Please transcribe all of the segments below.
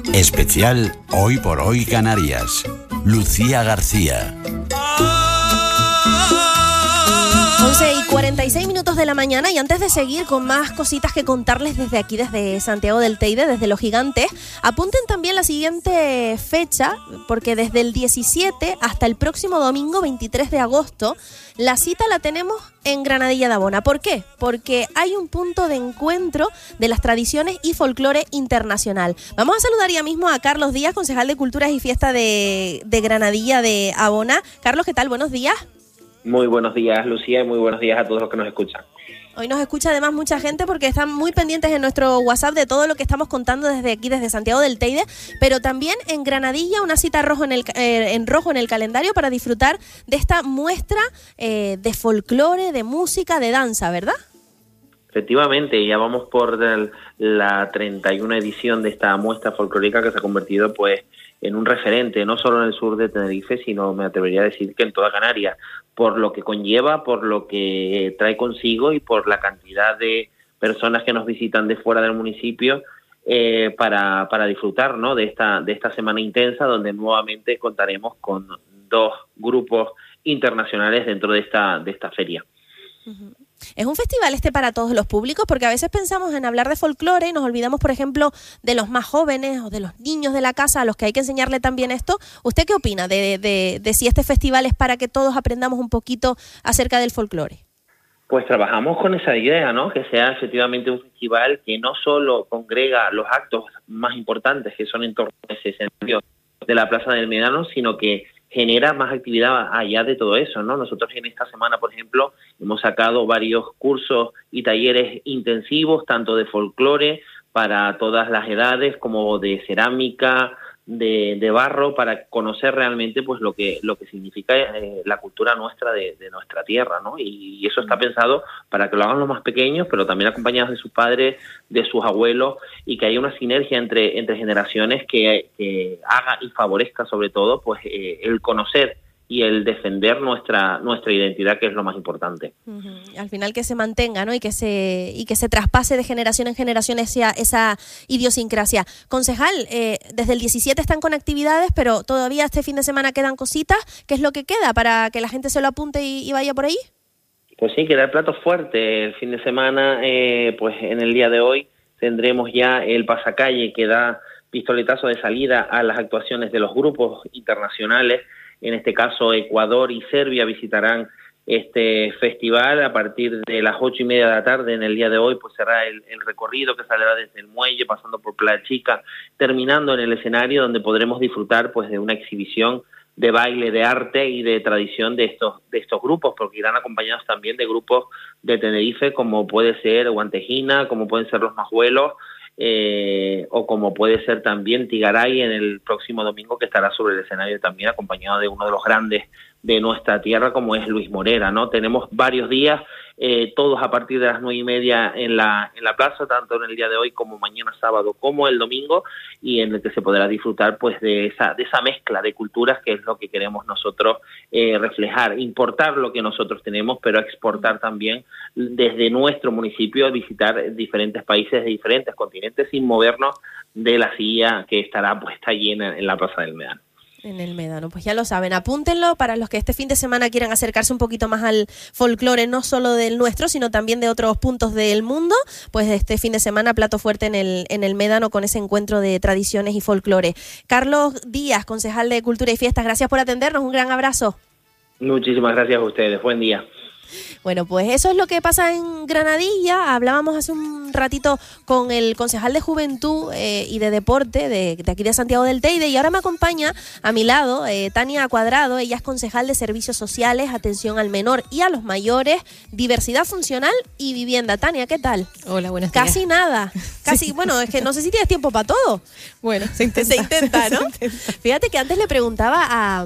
Especial Hoy por Hoy Canarias. Lucía García. 11:46 de la mañana, y antes de seguir con más cositas que contarles desde aquí, desde Santiago del Teide, desde Los Gigantes, apunten también la siguiente fecha, porque desde el 17 hasta el próximo domingo 23 de agosto, la cita la tenemos en Granadilla de Abona. ¿Por qué? Porque hay un punto de encuentro de las tradiciones y folclore internacional. Vamos a saludar ya mismo a Carlos Díaz, concejal de Culturas y Fiesta de Granadilla de Abona. Carlos, ¿qué tal? Buenos días. Muy buenos días, Lucía, y muy buenos días a todos los que nos escuchan. Hoy nos escucha además mucha gente porque están muy pendientes en nuestro WhatsApp de todo lo que estamos contando desde aquí, desde Santiago del Teide, pero también en Granadilla, una cita en rojo en el calendario para disfrutar de esta muestra de folclore, de música, de danza, ¿verdad? Efectivamente, ya vamos por la 31 edición de esta muestra folclórica que se ha convertido pues en un referente, no solo en el sur de Tenerife, sino me atrevería a decir que en toda Canarias, por lo que conlleva, por lo que trae consigo y por la cantidad de personas que nos visitan de fuera del municipio para disfrutar, ¿no?, de esta semana intensa, donde nuevamente contaremos con 2 grupos internacionales dentro de esta feria. Uh-huh. ¿Es un festival para todos los públicos? Porque a veces pensamos en hablar de folclore y nos olvidamos, por ejemplo, de los más jóvenes o de los niños de la casa a los que hay que enseñarle también esto. ¿Usted qué opina de si este festival es para que todos aprendamos un poquito acerca del folclore? Pues trabajamos con esa idea, ¿no?, que sea efectivamente un festival que no solo congrega los actos más importantes, que son en torno a ese escenario de la Plaza del Médano, sino que genera más actividad allá de todo eso, ¿no? Nosotros en esta semana, por ejemplo, hemos sacado varios cursos y talleres intensivos, tanto de folclore para todas las edades, como de cerámica, de barro, para conocer realmente pues lo que significa la cultura nuestra de nuestra tierra, ¿no? Y eso está pensado para que lo hagan los más pequeños, pero también acompañados de sus padres, de sus abuelos, y que haya una sinergia entre generaciones que haga y favorezca sobre todo pues el conocer y el defender nuestra identidad, que es lo más importante. Uh-huh. Al final que se mantenga, ¿no?, y que se traspase de generación en generación esa idiosincrasia. Concejal, desde el 17 están con actividades, pero todavía este fin de semana quedan cositas. ¿Qué es lo que queda para que la gente se lo apunte y vaya por ahí? Pues sí, queda el plato fuerte. El fin de semana, pues en el día de hoy, tendremos ya el pasacalle que da pistoletazo de salida a las actuaciones de los grupos internacionales. En este caso, Ecuador y Serbia visitarán este festival a partir de las 8:30 de la tarde. En el día de hoy pues será el recorrido que saldrá desde el muelle, pasando por Playa Chica, terminando en el escenario, donde podremos disfrutar pues de una exhibición de baile, de arte y de tradición de estos grupos, porque irán acompañados también de grupos de Tenerife, como puede ser Guantejina, como pueden ser Los Majuelos, o como puede ser también Tigaray en el próximo domingo, que estará sobre el escenario también acompañado de uno de los grandes de nuestra tierra, como es Luis Morera, ¿no? Tenemos varios días, todos a partir de las 9:30 en la plaza, tanto en el día de hoy como mañana sábado como el domingo, y en el que se podrá disfrutar pues de esa mezcla de culturas, que es lo que queremos nosotros reflejar, importar lo que nosotros tenemos, pero exportar también desde nuestro municipio, visitar diferentes países de diferentes continentes sin movernos de la silla que estará puesta allí en la Plaza del Médano. En el Médano, pues ya lo saben, apúntenlo para los que este fin de semana quieran acercarse un poquito más al folclore, no solo del nuestro, sino también de otros puntos del mundo. Pues este fin de semana plato fuerte en el Médano con ese encuentro de tradiciones y folclore. Carlos Díaz, concejal de Cultura y Fiestas, gracias por atendernos, un gran abrazo. Muchísimas gracias a ustedes, buen día. Bueno, pues eso es lo que pasa en Granadilla. Hablábamos hace un ratito con el concejal de Juventud y de Deporte de aquí de Santiago del Teide, y ahora me acompaña a mi lado Tania Cuadrado. Ella es concejal de Servicios Sociales, Atención al Menor y a los Mayores, Diversidad Funcional y Vivienda. Tania, ¿qué tal? Hola, buenas días. Casi nada. Sí. Bueno, es que no sé si tienes tiempo para todo. Bueno, se intenta, ¿no? Se intenta. Fíjate que antes le preguntaba a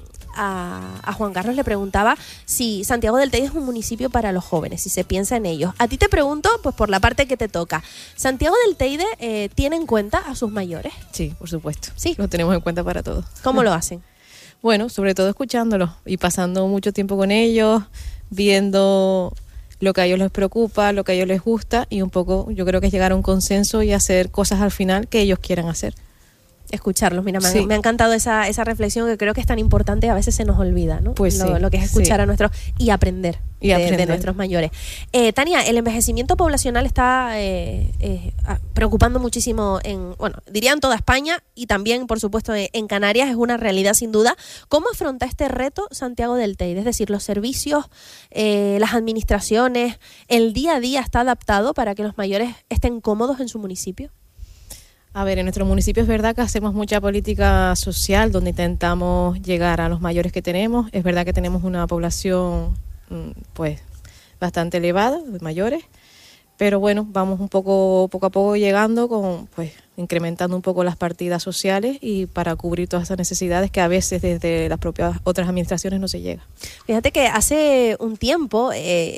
Juan Carlos, le preguntaba si Santiago del Teide es un municipio para los jóvenes, si se piensa en ellos. A ti te pregunto, pues por la parte que te toca. ¿Santiago del Teide tiene en cuenta a sus mayores? Sí, por supuesto. Sí. Lo tenemos en cuenta para todo. ¿Cómo lo hacen? Bueno, sobre todo escuchándolos y pasando mucho tiempo con ellos, viendo lo que a ellos les preocupa, lo que a ellos les gusta, y un poco yo creo que es llegar a un consenso y hacer cosas al final que ellos quieran hacer. Escucharlos, mira, Sí. me ha encantado esa reflexión que creo que es tan importante, a veces se nos olvida, ¿no? Pues sí, lo que es escuchar sí. a nuestros y aprender, Y de aprender. nuestros mayores. Tania, el envejecimiento poblacional está preocupando muchísimo diría en toda España y también, por supuesto, en Canarias, es una realidad sin duda. ¿Cómo afronta este reto Santiago del Teide? Es decir, los servicios, las administraciones, el día a día está adaptado para que los mayores estén cómodos en su municipio. A ver, en nuestro municipio es verdad que hacemos mucha política social donde intentamos llegar a los mayores que tenemos. Es verdad que tenemos una población pues bastante elevada de mayores, pero bueno, vamos poco a poco llegando incrementando un poco las partidas sociales y para cubrir todas esas necesidades que a veces desde las propias otras administraciones no se llega. Fíjate que hace un tiempo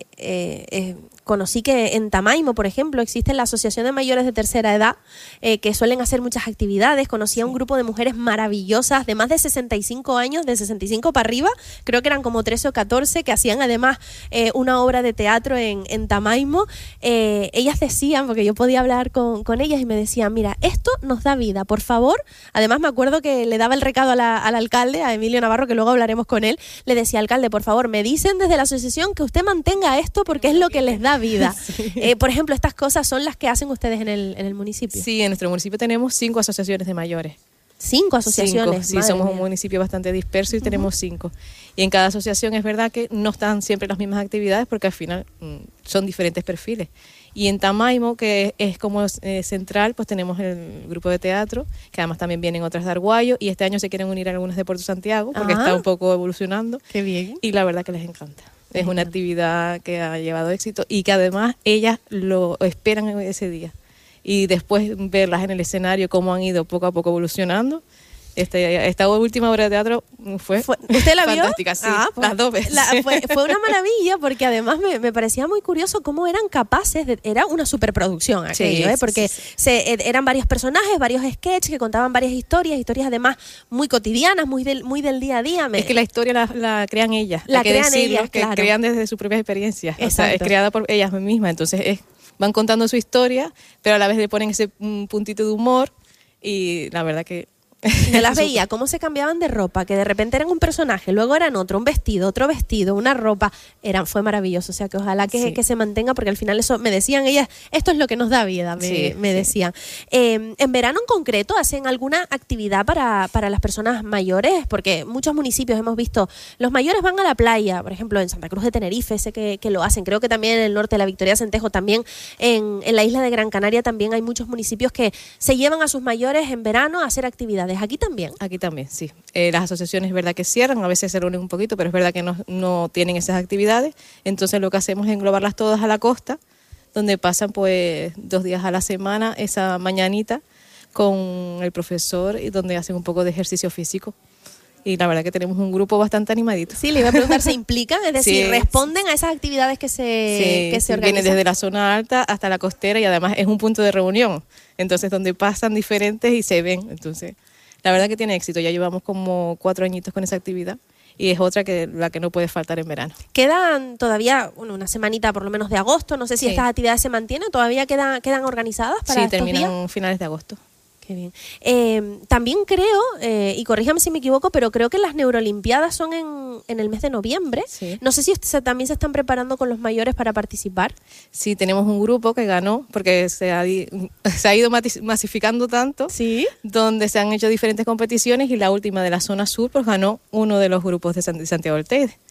conocí que en Tamaimo, por ejemplo, existe la Asociación de Mayores de Tercera Edad, que suelen hacer muchas actividades. Conocí a un grupo de mujeres maravillosas de más de 65 años, de 65 para arriba, creo que eran como 13 o 14, que hacían además una obra de teatro en Tamaimo. Ellas decían, porque yo podía hablar con ellas y me decían, mira, esto nos da vida, por favor. Además me acuerdo que le daba el recado al alcalde, a Emilio Navarro, que luego hablaremos con él. Le decía, alcalde, por favor, me dicen desde la asociación que usted mantenga esto porque es lo que les da vida. Sí. Por ejemplo, estas cosas son las que hacen ustedes en el municipio. Sí, en nuestro municipio tenemos 5 asociaciones de mayores. 5 asociaciones. 5, sí, somos un municipio bastante disperso y tenemos 5. Y en cada asociación es verdad que no están siempre las mismas actividades porque al final son diferentes perfiles. Y en Tamaimo, que es como central, pues tenemos el grupo de teatro, que además también vienen otras de Arguayo, y este año se quieren unir algunas de Puerto Santiago porque está un poco evolucionando. Qué bien. Y la verdad que les encanta. Es una actividad que ha llevado éxito y que además ellas lo esperan ese día. Y después verlas en el escenario, cómo han ido poco a poco evolucionando. Esta última obra de teatro fue ¿usted la vio? Fantástica, sí, pues, las 2 veces. Fue una maravilla porque además me parecía muy curioso cómo eran capaces era una superproducción aquello, sí, porque sí. Eran varios personajes, varios sketches que contaban varias historias además muy cotidianas, muy del día a día. Es que la historia la crean ellas. La crean ellas, que claro. crean desde sus propias experiencias. Exacto. O sea, es creada por ellas mismas. Entonces van contando su historia, pero a la vez le ponen ese puntito de humor y la verdad que... Yo las veía, cómo se cambiaban de ropa, que de repente eran un personaje, luego eran otro vestido, una ropa. Fue maravilloso, o sea que ojalá que se mantenga, porque al final eso, me decían ellas, esto es lo que nos da vida, me decían. En verano en concreto, ¿hacen alguna actividad para las personas mayores? Porque muchos municipios hemos visto, los mayores van a la playa, por ejemplo en Santa Cruz de Tenerife, sé que lo hacen, creo que también en el norte de la Victoria Centejo, también en la isla de Gran Canaria también hay muchos municipios que se llevan a sus mayores en verano a hacer actividades. ¿Aquí también? Aquí también, sí. Las asociaciones es verdad que cierran, a veces se reúnen un poquito, pero es verdad que no tienen esas actividades. Entonces lo que hacemos es englobarlas todas a la costa, donde pasan pues 2 días a la semana esa mañanita con el profesor y donde hacen un poco de ejercicio físico. Y la verdad que tenemos un grupo bastante animadito. Sí, le iba a preguntar, ¿se implican? Es decir, Sí, ¿responden a esas actividades que se organizan? Vienen desde la zona alta hasta la costera y además es un punto de reunión. Entonces donde pasan diferentes y se ven. Entonces la verdad que tiene éxito. Ya llevamos como 4 añitos con esa actividad y es otra que la que no puede faltar en verano. Quedan todavía una semanita por lo menos de agosto. No sé si estas actividades se mantienen. ¿Todavía quedan organizadas para estos días? Sí, terminan finales de agosto. Qué bien. También creo, y corríjame si me equivoco, pero creo que las Neurolimpiadas son en el mes de noviembre. Sí. No sé si también se están preparando con los mayores para participar. Sí, tenemos un grupo que ganó, porque se ha ido masificando tanto, Sí. donde se han hecho diferentes competiciones y la última de la zona sur pues ganó uno de los grupos de Santiago del Teide.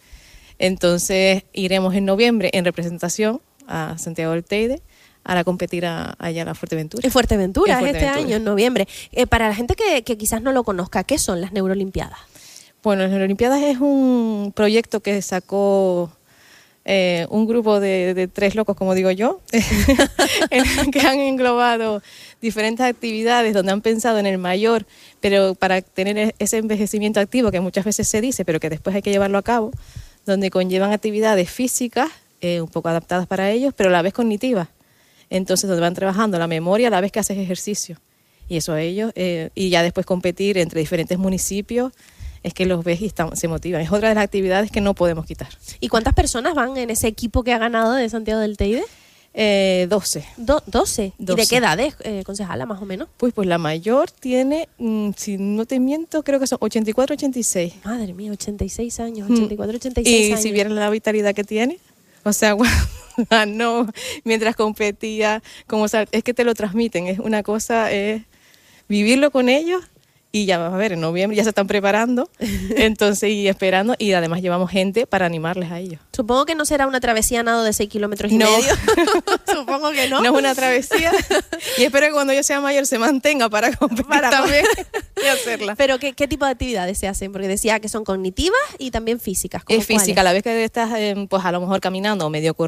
Entonces iremos en noviembre en representación a Santiago del Teide a competir allá en la Fuerteventura. En Fuerteventura, este año, en noviembre. Para la gente que quizás no lo conozca, ¿qué son las Neurolimpiadas? Bueno, las Neurolimpiadas es un proyecto que sacó un grupo de 3 locos, como digo yo, que han englobado diferentes actividades donde han pensado en el mayor, pero para tener ese envejecimiento activo que muchas veces se dice, pero que después hay que llevarlo a cabo, donde conllevan actividades físicas, un poco adaptadas para ellos, pero a la vez cognitivas. Entonces, donde van trabajando la memoria a la vez que haces ejercicio. Y eso a ellos, y ya después competir entre diferentes municipios, es que los ves y se motivan. Es otra de las actividades que no podemos quitar. ¿Y cuántas personas van en ese equipo que ha ganado de Santiago del Teide? 12. 12. ¿Y de qué edades, concejala, más o menos? Pues la mayor tiene, si no te miento, creo que son 84, 86. Madre mía, 86 años, 84, 86 y años. si vieran la vitalidad que tiene, o sea, no, mientras competía, es que te lo transmiten, es una cosa, vivirlo con ellos. Y ya vamos a ver, en noviembre ya se están preparando, entonces y esperando, y además llevamos gente para animarles a ellos. Supongo que no será una travesía nado de 6 kilómetros y medio. Supongo que no. No es una travesía. Y espero que cuando yo sea mayor se mantenga para competir también y hacerla. Pero ¿qué tipo de actividades se hacen? Porque decía que son cognitivas y también físicas. Es física, a la vez que estás pues a lo mejor caminando o medio corriendo,